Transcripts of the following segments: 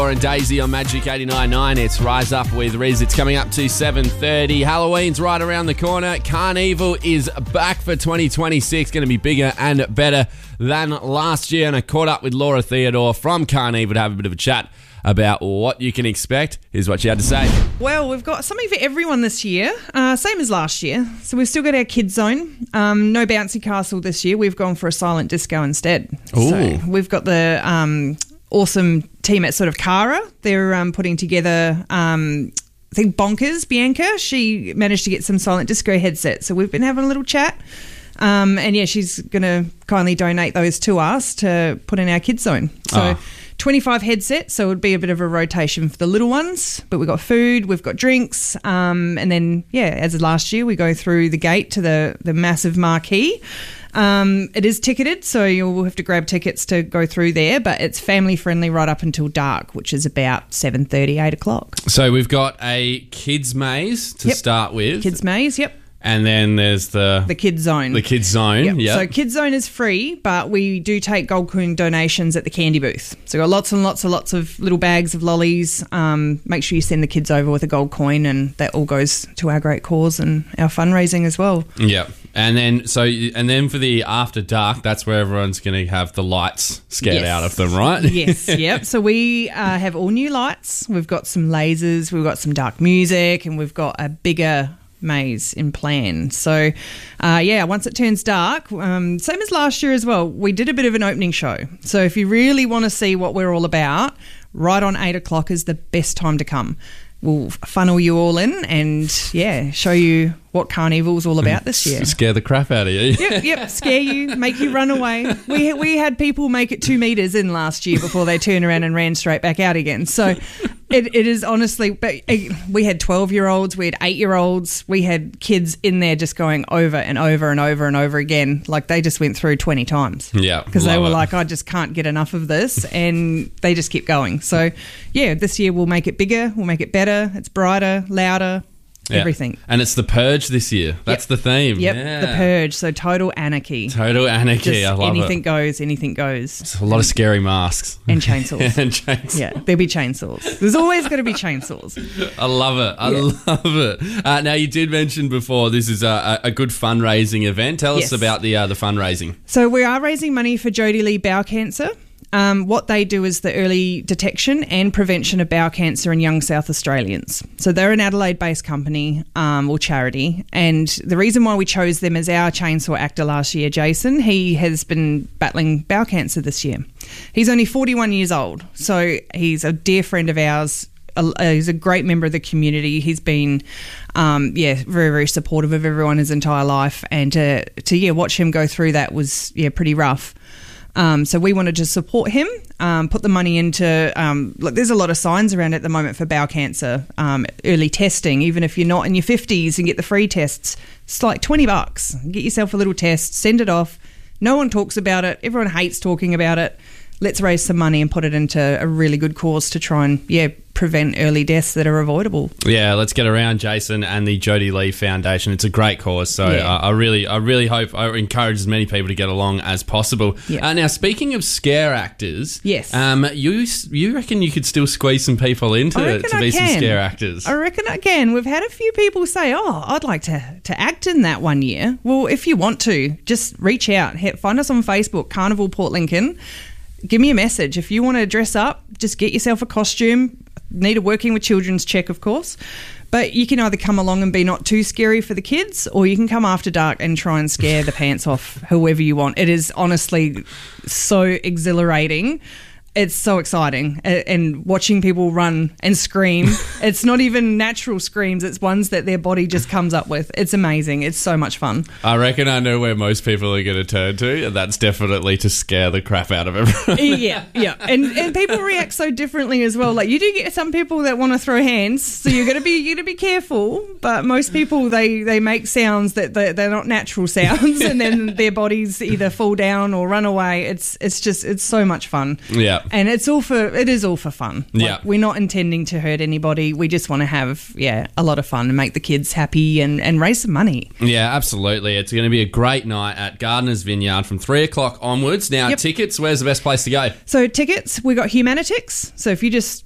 Theodore and Daisy on Magic 89.9. It's Rise Up with Riz. It's coming up to 7:30. Halloween's right around the corner. Carnival is back for 2026. Going to be bigger and better than last year. And I caught up with Laura Theodore from Carnival to have a bit of a chat about what you can expect. Here's what she had to say. Well, we've got something for everyone this year, same as last year. So we've still got our kids zone. No bouncy castle this year. We've gone for a silent disco instead. Ooh. So we've got the awesome team at sort of Cara. They're putting together, I think Bonkers, Bianca. She managed to get some silent disco headsets. So we've been having a little chat. And yeah, she's going to kindly donate those to us to put in our kids zone. So 25 headsets, so it would be a bit of a rotation for the little ones. But we've got food, we've got drinks, and then, yeah, as of last year, we go through the gate to the massive marquee. It is ticketed, so you'll have to grab tickets to go through there, but it's family friendly right up until dark, which is about 7:30, 8 o'clock. So we've got a kids maze to start with. Kids maze, yep. And then there's the kids zone. The kids zone, yep. So kids zone is free, but we do take gold coin donations at the candy booth. So we've got lots and lots of little bags of lollies. Make sure you send the kids over with a gold coin, and that all goes to our great cause and our fundraising as well. Yeah. And then for the after dark, that's where everyone's going to have the lights scared out of them, right? Yes, yep. So we have all new lights. We've got some lasers, we've got some dark music, and we've got a bigger maze in plan. So once it turns dark, same as last year as well, we did a bit of an opening show. So if you really want to see what we're all about, right on 8 o'clock is the best time to come. We'll funnel you all in and show you what Carnival's all about this year. Scare the crap out of you. Yep, scare you, make you run away. We had people make it 2 meters in last year before they turned around and ran straight back out again. So it is honestly, but we had 12-year-olds, we had 8-year-olds, we had kids in there just going over and over and over and over again. Like they just went through 20 times. Yeah. Because they were like, I just can't get enough of this. And they just keep going. So yeah, this year we'll make it bigger, we'll make it better. It's brighter, louder. Yeah. Everything. And it's the Purge this year. That's the theme. Yep, yeah. The Purge. So total anarchy. Total anarchy. Just I love anything it. Anything goes. It's a lot of scary masks. And chainsaws. And chainsaws. Yeah, there'll be chainsaws. There's always going to be chainsaws. I love it. I love it. Now, you did mention before this is a good fundraising event. Tell us about the fundraising. So we are raising money for Jodie Lee Bowel Cancer. What they do is the early detection and prevention of bowel cancer in young South Australians. So they're an Adelaide-based company or charity. And the reason why we chose them as our chainsaw actor last year, Jason, he has been battling bowel cancer this year. He's only 41 years old. So he's a dear friend of ours. He's a great member of the community. He's been, very, very supportive of everyone his entire life. And to watch him go through that was, pretty rough. So we wanted to support him, put the money into, there's a lot of signs around at the moment for bowel cancer, early testing, even if you're not in your 50s and get the free tests, it's like $20. Get yourself a little test, send it off. No one talks about it. Everyone hates talking about it. Let's raise some money and put it into a really good cause to try and, prevent early deaths that are avoidable. Yeah, let's get around Jason and the Jodie Lee Foundation. It's a great cause, so I really hope, I encourage as many people to get along as possible. Yeah. Now, speaking of scare actors, yes, you reckon you could still squeeze some people in to be some scare actors? I reckon I can. We've had a few people say, I'd like to act in that one year. Well, if you want to, just reach out. Find us on Facebook, Carnival Port Lincoln. Give me a message. If you want to dress up, just get yourself a costume. Need a working with children's check, of course. But you can either come along and be not too scary for the kids, or you can come after dark and try and scare the pants off whoever you want. It is honestly so exhilarating. It's so exciting. And watching people run and scream, it's not even natural screams. It's ones that their body just comes up with. It's amazing. It's so much fun. I reckon I know where most people are going to turn to, and that's definitely to scare the crap out of everyone. Yeah. And people react so differently as well. Like, you do get some people that want to throw hands, so you're going to be careful. But most people, they make sounds that they're not natural sounds, and then their bodies either fall down or run away. It's so much fun. Yeah. And it is all for fun. Like, we're not intending to hurt anybody. We just want to have, a lot of fun and make the kids happy and raise some money. Yeah, absolutely. It's going to be a great night at Gardeners Vineyard from 3 o'clock onwards. Now, tickets, where's the best place to go? So tickets, we got Humanitix. So if you just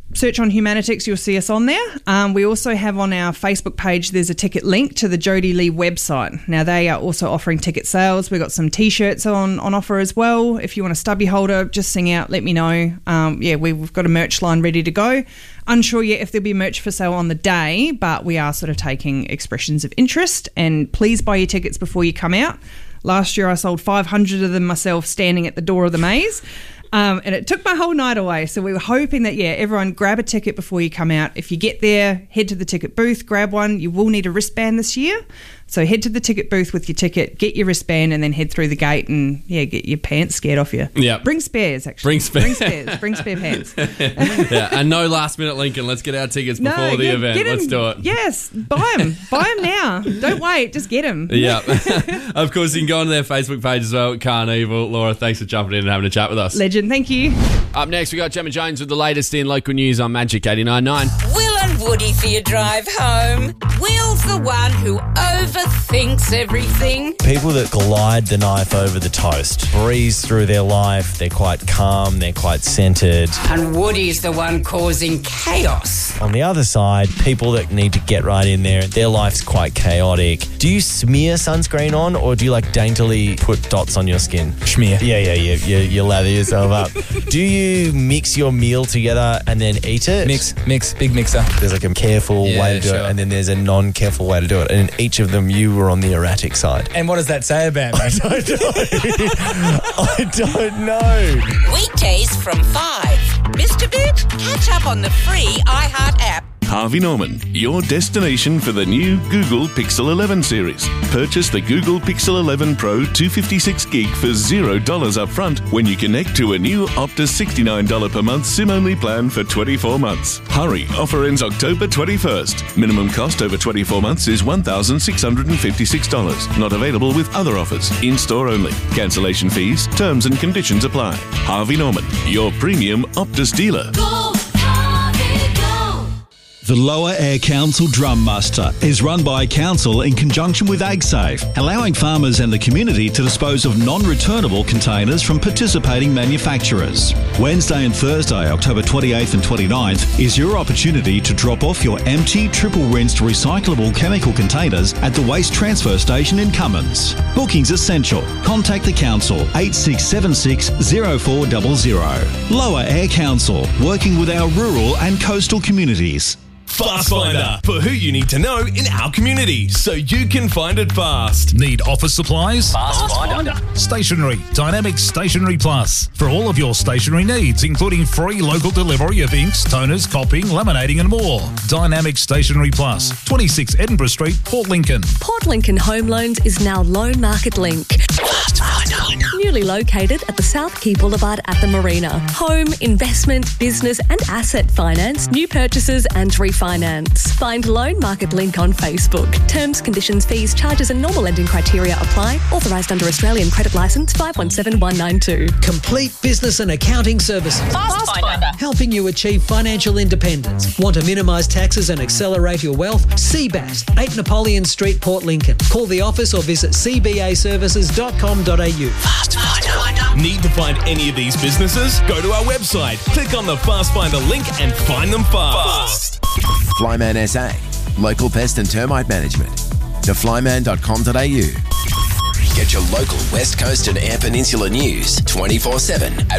search on Humanitix, you'll see us on there. We also have on our Facebook page, there's a ticket link to the Jody Lee website. Now, they are also offering ticket sales. We've got some T-shirts on offer as well. If you want a stubby holder, just sing out, let me know. We've got a merch line ready to go. Unsure yet if there'll be merch for sale on the day, but we are sort of taking expressions of interest. And please buy your tickets before you come out. Last year, I sold 500 of them myself standing at the door of the maze. And it took my whole night away. So we were hoping that, everyone grab a ticket before you come out. If you get there, head to the ticket booth, grab one. You will need a wristband this year. So head to the ticket booth with your ticket, get your wristband, and then head through the gate and, get your pants scared off you. Yeah. Bring spares, actually. Bring spares. Bring spare pants. And no last minute Lincoln. Let's get our tickets before the event. Let's do it. Yes, buy them. Buy them now. Don't wait. Just get them. Yeah. Of course, you can go onto their Facebook page as well, Carnival. Laura, thanks for jumping in and having a chat with us. Legend. Thank you. Up next, we got Gemma Jones with the latest in local news on Magic 89.9. Will and Woody for your drive home. Will's the one who overthinks everything. People that glide the knife over the toast, breeze through their life, they're quite calm, they're quite centred. And Woody's the one causing chaos. On the other side, people that need to get right in there, their life's quite chaotic. Do you smear sunscreen on, or do you daintily put dots on your skin? Schmear. Yeah, you lather yourself up. Do you mix your meal together and then eat it? Mix, big mixer. There's a careful way to do it, and then there's a non-careful way to do it. And in each of them, you were on the erratic side. And what does that say about me? I don't know. Weekdays from 5. Mr. Bit, catch up on the free iHeart app. Harvey Norman, your destination for the new Google Pixel 11 series. Purchase the Google Pixel 11 Pro 256 gig for $0 up front when you connect to a new Optus $69 per month SIM-only plan for 24 months. Hurry, offer ends October 21st. Minimum cost over 24 months is $1,656. Not available with other offers. In-store only. Cancellation fees, terms and conditions apply. Harvey Norman, your premium Optus dealer. The Lower Air Council Drum Muster is run by Council in conjunction with AgSafe, allowing farmers and the community to dispose of non-returnable containers from participating manufacturers. Wednesday and Thursday, October 28th and 29th, is your opportunity to drop off your empty, triple-rinsed recyclable chemical containers at the Waste Transfer Station in Cummins. Bookings essential. Contact the Council, 8676 0400. Lower Air Council, working with our rural and coastal communities. Fast Finder, for who you need to know in our community, so you can find it fast. Need office supplies? Fast Finder. Stationery, Dynamic Stationery Plus, for all of your stationery needs, including free local delivery of inks, toners, copying, laminating and more. Dynamic Stationery Plus, 26 Edinburgh Street, Port Lincoln. Port Lincoln Home Loans is now Loan Market Link. Fast Finder. Newly located at the South Quay Boulevard at the Marina. Home, investment, business and asset finance, new purchases and refinance. Find Loan Market Link on Facebook. Terms, conditions, fees, charges and normal lending criteria apply. Authorised under Australian Credit Licence 517192. Complete business and accounting services. Fast Finder. Helping you achieve financial independence. Want to minimise taxes and accelerate your wealth? CBAS, 8 Napoleon Street, Port Lincoln. Call the office or visit cbaservices.com.au. Fast Finder. Need to find any of these businesses? Go to our website, click on the Fast Finder link and find them fast. Flyman SA, local pest and termite management. theflyman.com.au. Get your local West Coast and Eyre Peninsula news 24/7 at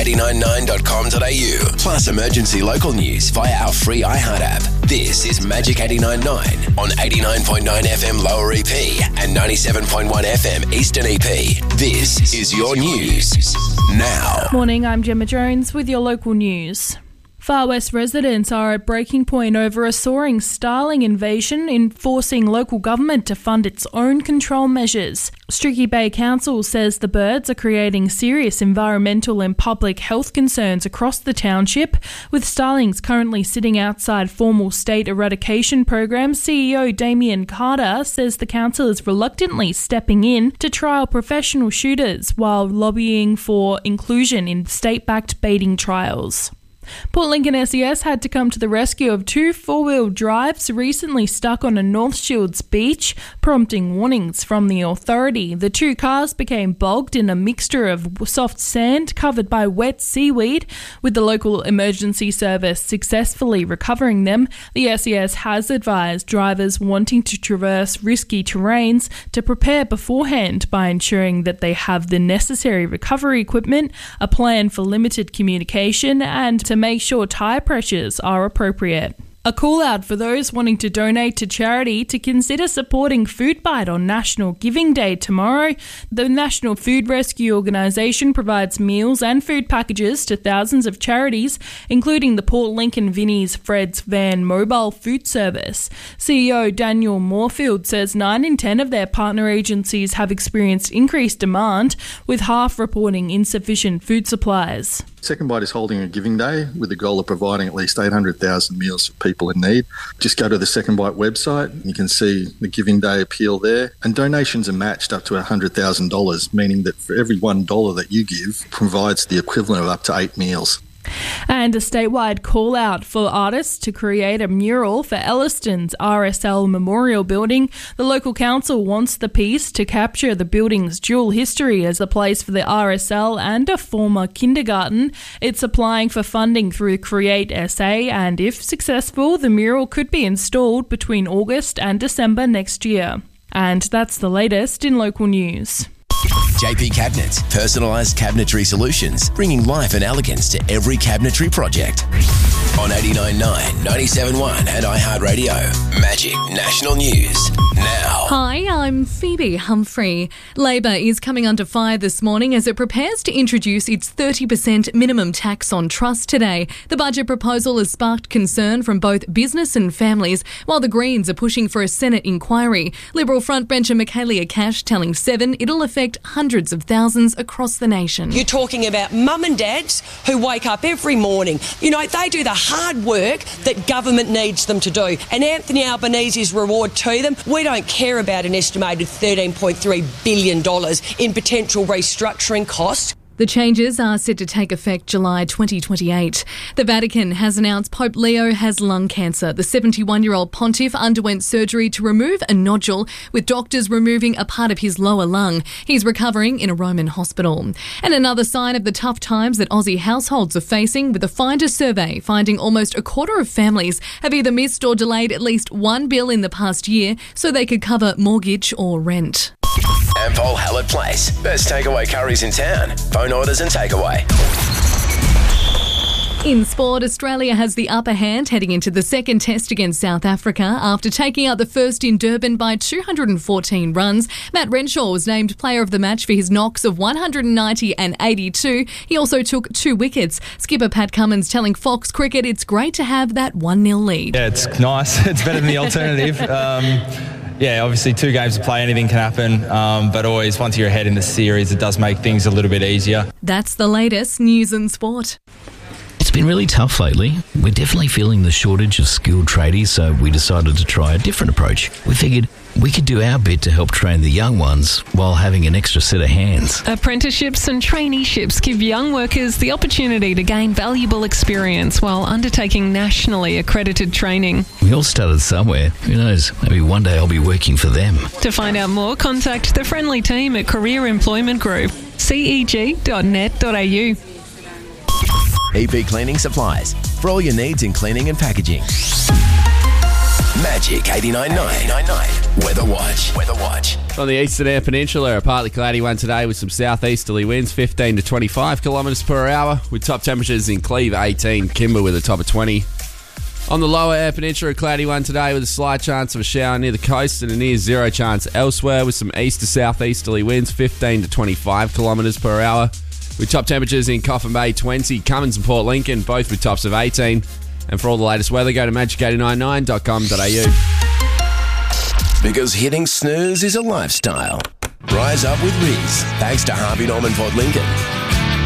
magic899.com.au. Plus emergency local news via our free iHeart app. This is Magic 89.9 on 89.9 FM Lower EP and 97.1 FM Eastern EP. This is your news now. Morning, I'm Gemma Jones with your local news. Far West residents are at breaking point over a soaring starling invasion, forcing local government to fund its own control measures. Streaky Bay Council says the birds are creating serious environmental and public health concerns across the township, with starlings currently sitting outside formal state eradication programs. CEO Damien Carter says the council is reluctantly stepping in to trial professional shooters while lobbying for inclusion in state-backed baiting trials. Port Lincoln SES had to come to the rescue of two four-wheel drives recently stuck on a North Shields beach, prompting warnings from the authority. The two cars became bogged in a mixture of soft sand covered by wet seaweed, with the local emergency service successfully recovering them. The SES has advised drivers wanting to traverse risky terrains to prepare beforehand by ensuring that they have the necessary recovery equipment, a plan for limited communication, and to make sure tyre pressures are appropriate. A call out for those wanting to donate to charity to consider supporting Foodbite on National Giving Day tomorrow. The National Food Rescue Organisation provides meals and food packages to thousands of charities, including the Port Lincoln Vinnie's Fred's Van mobile food service. CEO Daniel Moorfield says 9 in 10 of their partner agencies have experienced increased demand, with half reporting insufficient food supplies. Second Bite is holding a giving day with the goal of providing at least 800,000 meals for people in need. Just go to the Second Bite website. You can see the giving day appeal there. And donations are matched up to $100,000, meaning that for every $1 that you give provides the equivalent of up to 8 meals. And a statewide call out for artists to create a mural for Elliston's RSL Memorial Building. The local council wants the piece to capture the building's dual history as a place for the RSL and a former kindergarten. It's applying for funding through Create SA, and if successful, the mural could be installed between August and December next year. And that's the latest in local news. JP Cabinets, personalised cabinetry solutions, bringing life and elegance to every cabinetry project. On 89.9, 97.1 and iHeartRadio. Magic National News now. Hi, I'm Phoebe Humphrey. Labor is coming under fire this morning as it prepares to introduce its 30% minimum tax on trust today. The budget proposal has sparked concern from both business and families, while the Greens are pushing for a Senate inquiry. Liberal frontbencher Michaelia Cash telling Seven it'll affect hundreds of thousands across the nation. You're talking about mum and dads who wake up every morning. You know, they do the hard work that government needs them to do. And Anthony Albanese's reward to them, we don't care about an estimated $13.3 billion in potential restructuring costs. The changes are set to take effect July 2028. The Vatican has announced Pope Leo has lung cancer. The 71-year-old pontiff underwent surgery to remove a nodule, with doctors removing a part of his lower lung. He's recovering in a Roman hospital. And another sign of the tough times that Aussie households are facing, with the Finder survey finding almost a quarter of families have either missed or delayed at least one bill in the past year so they could cover mortgage or rent. Ampol Hallett Place. Best takeaway curries in town. Phone orders and takeaway. In sport, Australia has the upper hand heading into the second test against South Africa after taking out the first in Durban by 214 runs. Matt Renshaw was named player of the match for his knocks of 190 and 82. He also took 2 wickets. Skipper Pat Cummins telling Fox Cricket it's great to have that 1-0 lead. Yeah, it's nice. It's better than the alternative. Yeah, obviously 2 games to play, anything can happen, but always once you're ahead in the series, it does make things a little bit easier. That's the latest news and sport. It's been really tough lately. We're definitely feeling the shortage of skilled tradies, so we decided to try a different approach. We figured we could do our bit to help train the young ones while having an extra set of hands. Apprenticeships and traineeships give young workers the opportunity to gain valuable experience while undertaking nationally accredited training. We all started somewhere. Who knows? Maybe one day I'll be working for them. To find out more, contact the friendly team at Career Employment Group, ceg.net.au. EP Cleaning Supplies, for all your needs in cleaning and packaging. Magic 89.9. Weather Watch. On the Eastern Air Peninsula, a partly cloudy one today with some southeasterly winds, 15 to 25 kilometres per hour, with top temperatures in Cleve 18, Kimber with a top of 20. On the lower Air Peninsula, a cloudy one today with a slight chance of a shower near the coast and a near zero chance elsewhere, with some east to southeasterly winds, 15 to 25 kilometres per hour. With top temperatures in Coffin Bay 20, Cummins and Port Lincoln, both with tops of 18. And for all the latest weather, go to magic899.com.au. Because hitting snooze is a lifestyle. Rise up with Riz, thanks to Harvey Norman Port Lincoln.